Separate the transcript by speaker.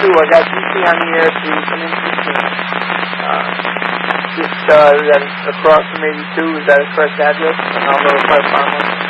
Speaker 1: I got DC on the air through some interesting. Just that across from 82. Is that a correct address? And I'll notify Farmland.